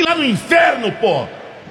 lá no inferno, pô!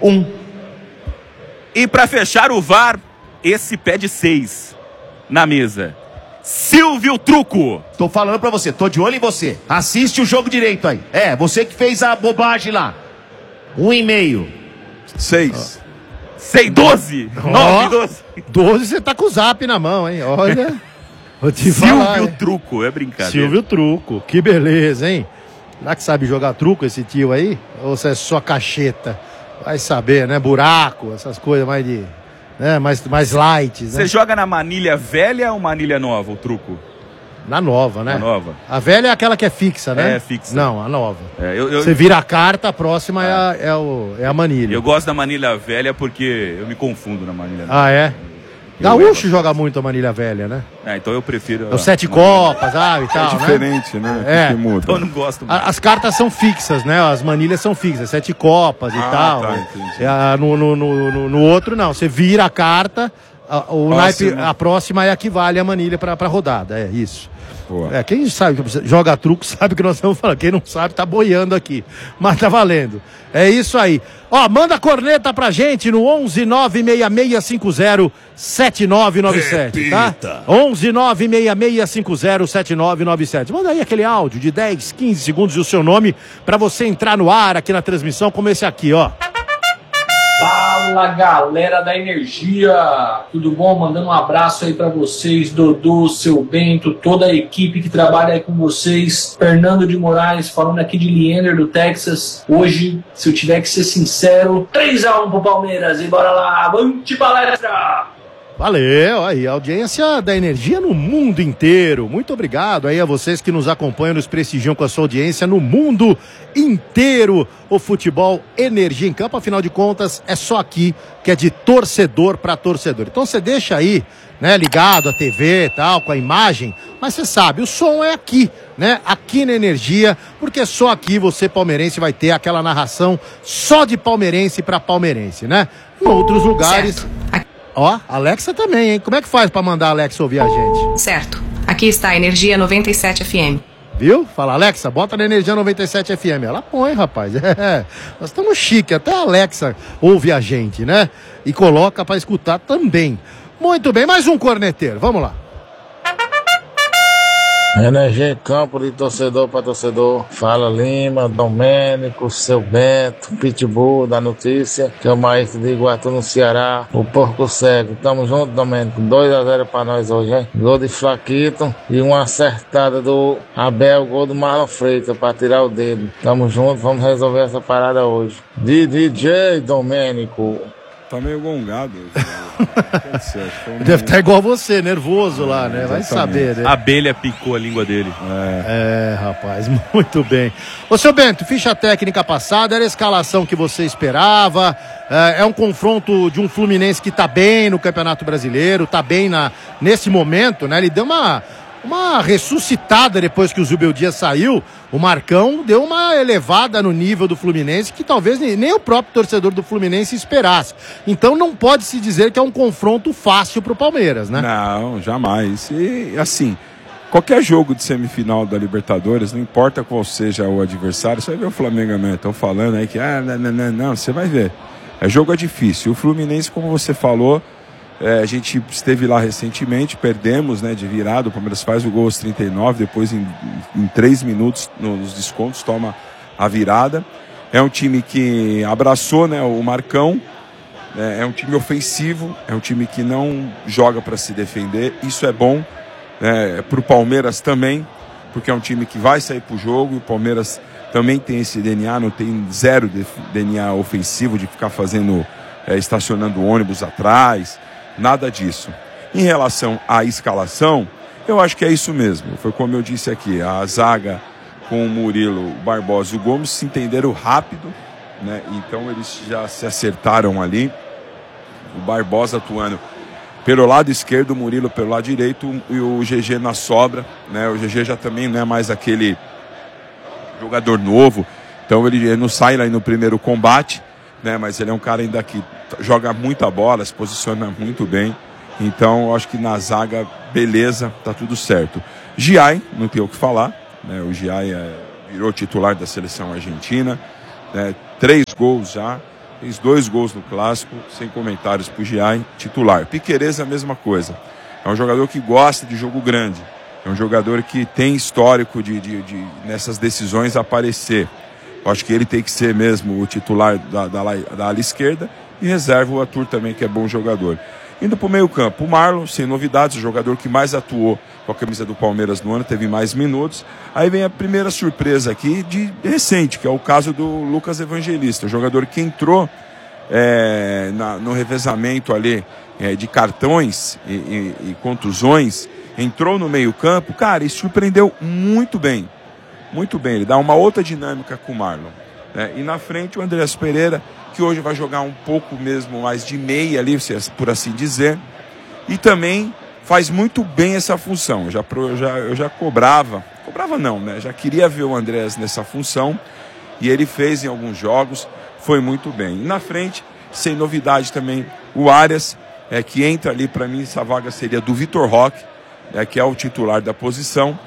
E pra fechar o VAR, esse pé de 6 na mesa. Silvio Truco. Tô falando pra você, tô de olho em você. Assiste o jogo direito aí. Você que fez a bobagem lá. 1,5. 6. 6, 12. 9, 12. 12 você tá com o zap na mão, hein? Olha. Vou te falar, Silvio Truco, é brincadeira. Silvio Truco, que beleza, hein? Será que sabe jogar truco esse tio aí? Ou se é só cacheta? Vai saber, né? Buraco, essas coisas mais de... né? Mais light, né? Você joga na manilha velha ou manilha nova, o truco? Na nova, né? Na nova. A velha é aquela que é fixa, né? É, fixa. Não, a nova. Eu Você vira a carta, a próxima é a manilha. Eu gosto da manilha velha porque eu me confundo na manilha nova. Ah, é? Gaúcho joga muito a manilha velha, né? Então eu prefiro... Os 7 copas, e tal, diferente, né? É. Que muda. Então eu não gosto muito. As cartas são fixas, né? As manilhas são fixas, 7 copas e tal. Tá, entendi. No outro, não. Você vira a carta, a próxima é a que vale a manilha pra rodada. É isso. Pô. Quem sabe, joga truco, sabe o que nós estamos falando. Quem não sabe, tá boiando aqui. Mas tá valendo. É isso aí. Manda a corneta pra gente no 11 96650 7997, tá? 11 96650 7997. Manda aí aquele áudio de 10, 15 segundos e o seu nome pra você entrar no ar aqui na transmissão, como esse aqui, ó. Fala, galera da Energia, tudo bom? Mandando um abraço aí pra vocês, Dodô, seu Bento, toda a equipe que trabalha aí com vocês. Fernando de Moraes falando aqui de Leander, do Texas. Hoje, se eu tiver que ser sincero, 3-1 pro Palmeiras e bora lá, vamos de palestra! Valeu, aí, a audiência da Energia no mundo inteiro. Muito obrigado aí a vocês que nos acompanham, nos prestigiam com a sua audiência no mundo inteiro. O futebol Energia em Campo, afinal de contas, é só aqui que é de torcedor para torcedor. Então você deixa aí, né, ligado a TV e tal, com a imagem, mas você sabe, o som é aqui, né, aqui na Energia, porque só aqui você, palmeirense, vai ter aquela narração só de palmeirense para palmeirense, né? Em outros lugares... Alexa também, hein? Como é que faz pra mandar a Alexa ouvir a gente? Certo. Aqui está a Energia 97 FM. Viu? Fala, Alexa, bota na Energia 97 FM. Ela põe, rapaz. Nós estamos chique. Até a Alexa ouve a gente, né? E coloca pra escutar também. Muito bem, mais um corneteiro. Vamos lá. Energia em Campo, de torcedor para torcedor. Fala Lima, Domênico, seu Bento, Pitbull da notícia, que é o maestro de Iguatu no Ceará, o Porco Cego. Tamo junto, Domênico. 2-0 para nós hoje, hein? Gol de Flaquito e uma acertada do Abel, gol do Marlon Freitas para tirar o dedo. Tamo junto, vamos resolver essa parada hoje. DJ Domênico. Tá meio gongado. Deve estar igual você, nervoso lá, né? Vai saber, né? A abelha picou a língua dele. Rapaz, muito bem. Ô, seu Bento, ficha técnica passada, era a escalação que você esperava, é um confronto de um Fluminense que tá bem no Campeonato Brasileiro, tá bem nesse momento, né? Ele deu uma ressuscitada depois que o Zubeldia saiu. O Marcão deu uma elevada no nível do Fluminense que talvez nem o próprio torcedor do Fluminense esperasse. Então não pode se dizer que é um confronto fácil pro Palmeiras, né? Não, jamais. E assim, qualquer jogo de semifinal da Libertadores, não importa qual seja o adversário, você vai ver o Flamengo amanhã, estão falando aí que não, você vai ver. Jogo é difícil. O Fluminense, como você falou, a gente esteve lá recentemente, perdemos, né, de virada. O Palmeiras faz o gol aos 39, depois em 3 minutos nos descontos toma a virada. É um time que abraçou, né, o Marcão, é um time ofensivo, é um time que não joga para se defender. Isso é bom para o Palmeiras também, porque é um time que vai sair para o jogo, e o Palmeiras também tem esse DNA, não tem zero DNA ofensivo de ficar fazendo, estacionando ônibus atrás. Nada disso. Em relação à escalação, eu acho que é isso mesmo. Foi como eu disse aqui, a zaga com o Murilo, o Barbosa e o Gomes se entenderam rápido, né? Então eles já se acertaram ali. O Barbosa atuando pelo lado esquerdo, o Murilo pelo lado direito e o GG na sobra, né? O GG já também não é mais aquele jogador novo, então ele não sai lá no primeiro combate, né? Mas ele é um cara ainda que joga muita bola, se posiciona muito bem. Então eu acho que na zaga, beleza, tá tudo certo. Giai, não tem o que falar, né? O Giai virou titular da seleção argentina, né? 3 gols já, fez 2 gols no Clássico, sem comentários pro Giai, titular. Piquerez é a mesma coisa, é um jogador que gosta de jogo grande, é um jogador que tem histórico de nessas decisões aparecer. Eu acho que ele tem que ser mesmo o titular da ala esquerda e reserva o Arthur também, que é bom jogador. Indo para o meio campo, o Marlon, sem novidades, o jogador que mais atuou com a camisa do Palmeiras no ano, teve mais minutos. Aí vem a primeira surpresa aqui de recente, que é o caso do Lucas Evangelista, o jogador que entrou no revezamento ali de cartões e contusões, entrou no meio campo, cara, e surpreendeu muito bem. Muito bem, ele dá uma outra dinâmica com o Marlon, né? E na frente o Andreas Pereira, que hoje vai jogar um pouco mesmo mais de meia ali, por assim dizer, e também faz muito bem essa função. Eu já cobrava não, né? Já queria ver o Andreas nessa função, e ele fez em alguns jogos, foi muito bem. E na frente, sem novidade também, o Arias, que entra ali, para mim essa vaga seria do Vitor Roque, que é o titular da posição,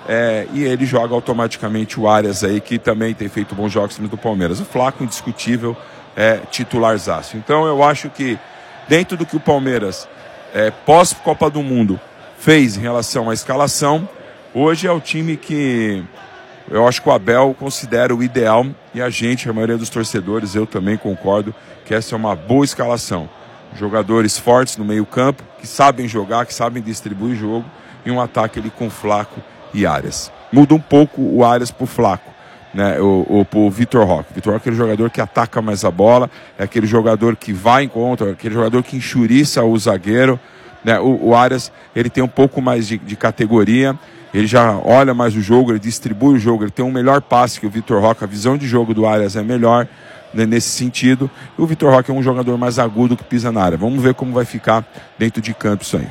e ele joga automaticamente o Arias aí, que também tem feito bons jogos do Palmeiras. O Flaco, indiscutível, titularzaço. Então eu acho que dentro do que o Palmeiras pós-Copa do Mundo fez em relação à escalação, hoje é o time que eu acho que o Abel considera o ideal, e a maioria dos torcedores, eu também concordo que essa é uma boa escalação. Jogadores fortes no meio campo, que sabem jogar, que sabem distribuir jogo, e um ataque ali com Flaco e Arias. Muda um pouco o Arias pro Flaco, né? O Vitor Roque. Vitor Roque é aquele jogador que ataca mais a bola, é aquele jogador que vai em contra, é aquele jogador que enxuriça o zagueiro, né? O Arias, ele tem um pouco mais de categoria, ele já olha mais o jogo, ele distribui o jogo, ele tem um melhor passe que o Vitor Roque, a visão de jogo do Arias é melhor, né, nesse sentido. E o Vitor Roque é um jogador mais agudo que pisa na área. Vamos ver como vai ficar dentro de campo isso aí.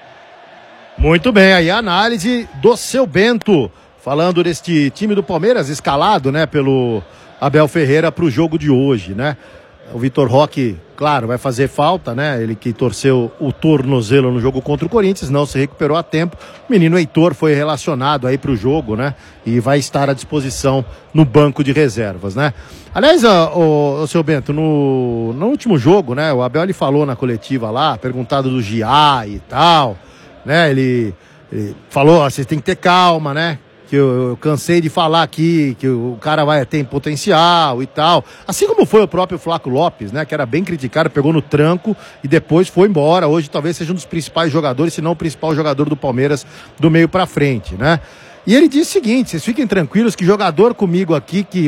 Muito bem, aí a análise do Seu Bento, falando deste time do Palmeiras, escalado, né, pelo Abel Ferreira para o jogo de hoje, né? O Vitor Roque, claro, vai fazer falta, né? Ele que torceu o tornozelo no jogo contra o Corinthians, não se recuperou a tempo. O menino Heitor foi relacionado aí para o jogo, né? E vai estar à disposição no banco de reservas, né? Aliás, o Seu Bento, no último jogo, né? O Abel, ele falou na coletiva lá, perguntado do Giai e tal, né? Ele falou, vocês tem que ter calma, né? Que eu cansei de falar aqui, que o cara tem potencial e tal. Assim como foi o próprio Flaco Lopes, né? Que era bem criticado, pegou no tranco e depois foi embora. Hoje talvez seja um dos principais jogadores, se não o principal jogador do Palmeiras do meio pra frente, né? E ele disse o seguinte, vocês fiquem tranquilos que jogador comigo aqui que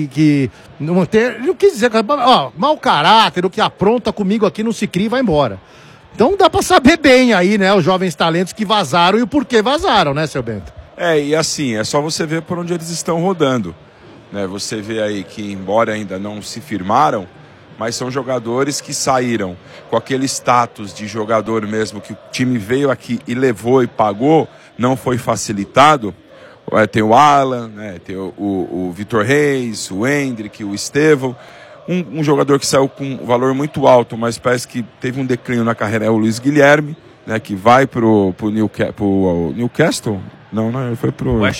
não ter, não quis dizer, mau caráter, o que apronta comigo aqui não se cria e vai embora. Então dá pra saber bem aí, né? Os jovens talentos que vazaram e o porquê vazaram, né, Seu Bento? E assim, é só você ver por onde eles estão rodando, né? Você vê aí que, embora ainda não se firmaram, mas são jogadores que saíram com aquele status de jogador mesmo, que o time veio aqui e levou e pagou, não foi facilitado. Tem o Alan, né? Tem o Vitor Reis, o Hendrick, o Estevão. Um jogador que saiu com um valor muito alto, mas parece que teve um declínio na carreira, é o Luiz Guilherme, né? Que vai pro Newcastle. Não, ele foi pro West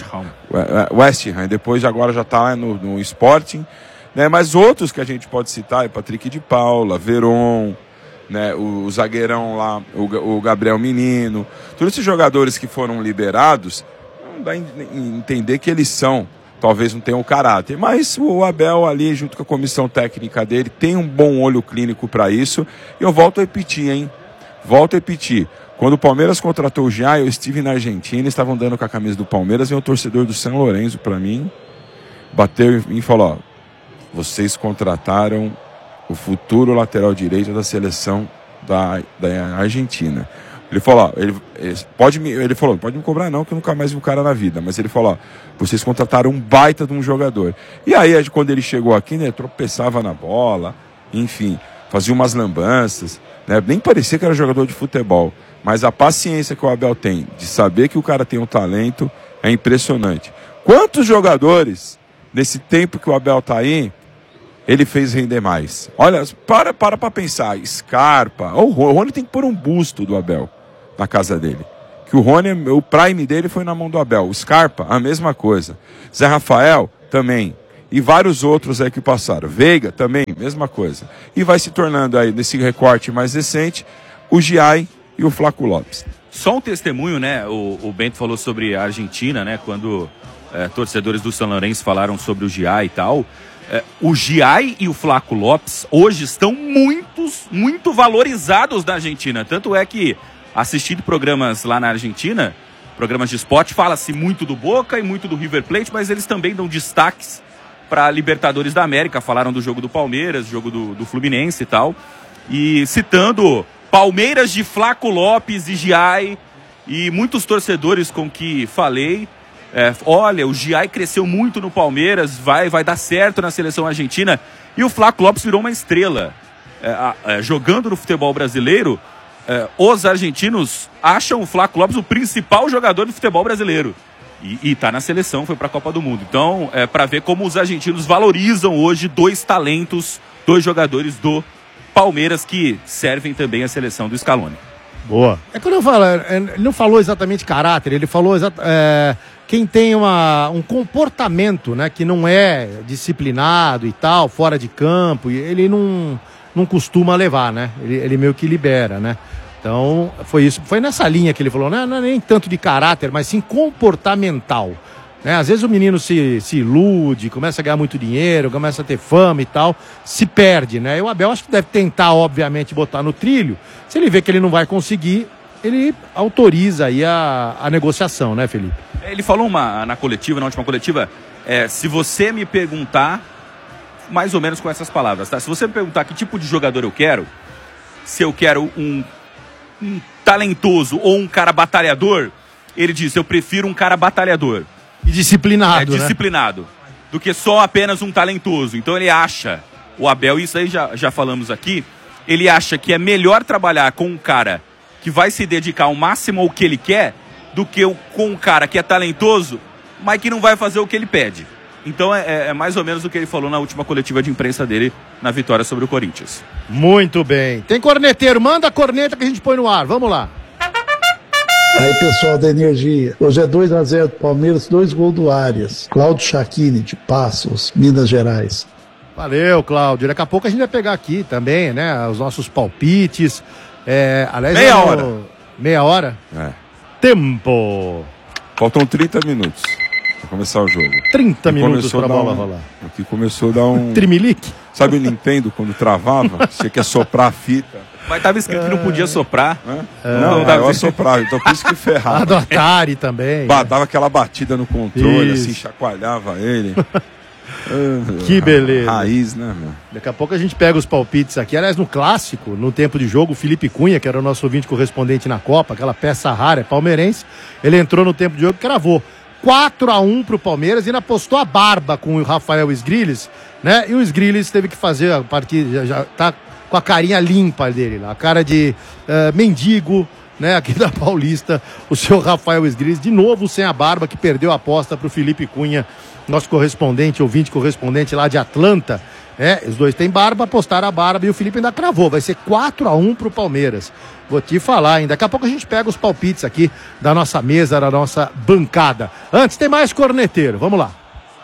Ham, depois agora já está no Sporting, né? Mas outros que a gente pode citar, Patrick de Paula, Veron, né? O zagueirão lá, o Gabriel Menino, todos esses jogadores que foram liberados, não dá a entender que eles talvez não tenham o caráter, mas o Abel ali, junto com a comissão técnica dele, tem um bom olho clínico para isso. E eu volto a repetir, quando o Palmeiras contratou o Giai, eu estive na Argentina, estavam dando com a camisa do Palmeiras, e um torcedor do São Lourenço para mim, bateu e falou, vocês contrataram o futuro lateral direito da seleção da Argentina. Ele falou, não pode me cobrar não, que eu nunca mais vi o cara na vida, mas ele falou, vocês contrataram um baita de um jogador. E aí, quando ele chegou aqui, né, tropeçava na bola, enfim, fazia umas lambanças, né, nem parecia que era jogador de futebol. Mas a paciência que o Abel tem de saber que o cara tem um talento é impressionante. Quantos jogadores, nesse tempo que o Abel tá aí, ele fez render mais? Olha, para pensar. Scarpa, o Rony tem que pôr um busto do Abel na casa dele. Que o Rony, o prime dele foi na mão do Abel. O Scarpa, a mesma coisa. Zé Rafael, também. E vários outros aí que passaram. Veiga também, mesma coisa. E vai se tornando aí, nesse recorte mais recente, o Giai e o Flaco Lopes. Só um testemunho, né? O Bento falou sobre a Argentina, né? Quando torcedores do São Lourenço falaram sobre o Giai e tal. O Giai e o Flaco Lopes hoje estão muito valorizados na Argentina. Tanto é que, assistindo programas lá na Argentina, programas de esporte, fala-se muito do Boca e muito do River Plate, mas eles também dão destaques para Libertadores da América. Falaram do jogo do Palmeiras, jogo do Fluminense e tal. E citando Palmeiras de Flaco Lopes e Giai, e muitos torcedores com que falei, olha, o Giai cresceu muito no Palmeiras, vai dar certo na seleção argentina, e o Flaco Lopes virou uma estrela. Jogando no futebol brasileiro, os argentinos acham o Flaco Lopes o principal jogador do futebol brasileiro. E está na seleção, foi para a Copa do Mundo. Então, para ver como os argentinos valorizam hoje dois talentos, dois jogadores do Palmeiras que servem também a seleção do Scaloni. Boa. Quando eu falo, ele não falou exatamente caráter, ele falou quem tem um comportamento, né, que não é disciplinado e tal, fora de campo, ele não costuma levar, né? Ele meio que libera, né? Então, foi isso. Foi nessa linha que ele falou, né? Não é nem tanto de caráter, mas sim comportamental. Né? Às vezes o menino se ilude, começa a ganhar muito dinheiro, começa a ter fama e tal, se perde, né? E o Abel acho que deve tentar, obviamente, botar no trilho. Se ele vê que ele não vai conseguir, ele autoriza aí a negociação, né, Felipe? Ele falou na última coletiva, se você me perguntar, mais ou menos com essas palavras, tá? Se você me perguntar que tipo de jogador eu quero, se eu quero um talentoso ou um cara batalhador, ele disse, eu prefiro um cara batalhador. E disciplinado, né? Disciplinado, do que só apenas um talentoso. Então ele acha, o Abel, isso aí já falamos aqui, ele acha que é melhor trabalhar com um cara que vai se dedicar ao máximo ao que ele quer, do que com um cara que é talentoso, mas que não vai fazer o que ele pede. Então é mais ou menos o que ele falou na última coletiva de imprensa dele, na vitória sobre o Corinthians. Muito bem. Tem corneteiro, manda a corneta que a gente põe no ar, vamos lá. Aí, pessoal da Energia, hoje é 2-0 do Palmeiras, 2 gols do Arias. Cláudio Chacchini, de Passos, Minas Gerais. Valeu, Cláudio. Daqui a pouco a gente vai pegar aqui também, né, os nossos palpites. Aliás, meia hora? Tempo. Faltam 30 minutos para começar o jogo. 30 minutos para a bola rolar. Aqui começou a dar um... Trimelique? Sabe o Nintendo, quando travava? Você quer soprar a fita? Mas estava escrito que não podia soprar. Não, eu soprava, então por isso que ferrava. Do Atari também. Dava aquela batida no controle, assim, chacoalhava ele. Que beleza. Raiz, né, meu? Daqui a pouco a gente pega os palpites aqui. Aliás, no clássico, no tempo de jogo, o Felipe Cunha, que era o nosso ouvinte correspondente na Copa, aquela peça rara, palmeirense, ele entrou no tempo de jogo e cravou 4-1 pro Palmeiras e ainda apostou a barba com o Rafael Sgrilles, né? E o Sgrilles teve que fazer a partida, já tá com a carinha limpa dele lá, a cara de mendigo, né, aqui da Paulista, o seu Rafael Sgrilles, de novo sem a barba, que perdeu a aposta pro Felipe Cunha, nosso correspondente, ouvinte correspondente lá de Atlanta, né? Os dois têm barba, apostaram a barba e o Felipe ainda cravou, vai ser 4-1 pro Palmeiras. Vou te falar, hein? Daqui a pouco a gente pega os palpites aqui da nossa mesa, da nossa bancada. Antes tem mais corneteiro, vamos lá.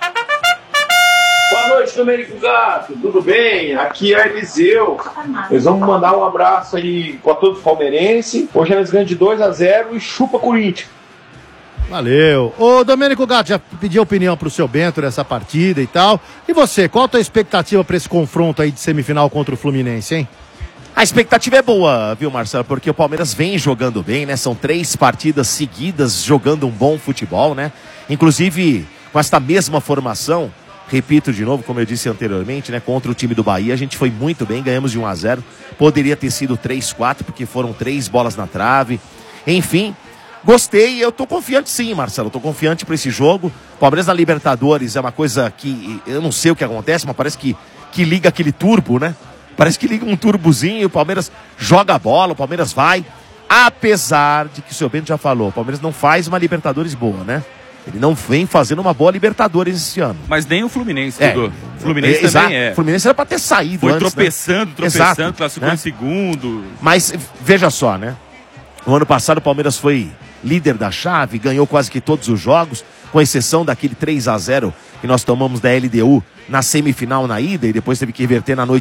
Boa noite, Domênico Gato, tudo bem? Aqui é Eliseu. Nós vamos mandar um abraço aí para todos os palmeirenses. Hoje nós ganhamos de 2-0 e chupa Corinthians. Valeu. Ô, Domênico Gato, já pedi a opinião pro seu Bento nessa partida e tal. E você, qual a tua expectativa para esse confronto aí de semifinal contra o Fluminense, hein? A expectativa é boa, viu, Marcelo? Porque o Palmeiras vem jogando bem, né? São 3 partidas seguidas jogando um bom futebol, né? Inclusive, com esta mesma formação, repito de novo, como eu disse anteriormente, né? Contra o time do Bahia, a gente foi muito bem, ganhamos de 1-0. Poderia ter sido 3-4, porque foram 3 bolas na trave. Enfim, gostei, eu tô confiante sim, Marcelo. Eu tô confiante para esse jogo. Palmeiras na Libertadores é uma coisa que eu não sei o que acontece, mas parece que liga aquele turbo, né? Parece que liga um turbozinho, o Palmeiras joga a bola, o Palmeiras vai. Apesar de que o seu Bento já falou, o Palmeiras não faz uma Libertadores boa, né? Ele não vem fazendo uma boa Libertadores esse ano. Mas nem o Fluminense, Dudu. O Fluminense também é. O Fluminense era pra ter saído foi antes, tropeçando, né? classificou em segundo. Mas veja só, né? No ano passado o Palmeiras foi líder da chave, ganhou quase que todos os jogos, com exceção daquele 3-0 que nós tomamos da LDU na semifinal na ida e depois teve que reverter na noite